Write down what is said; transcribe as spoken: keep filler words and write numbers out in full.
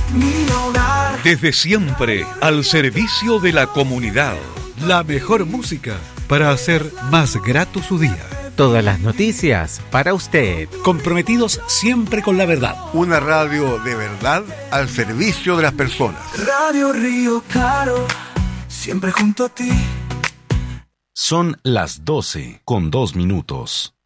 mi hogar. Desde siempre, al servicio de la comunidad. La mejor música para hacer más grato su día. Todas las noticias para usted. Comprometidos siempre con la verdad. Una radio de verdad al servicio de las personas. Radio Río Claro, siempre junto a ti. Son las doce con dos minutos.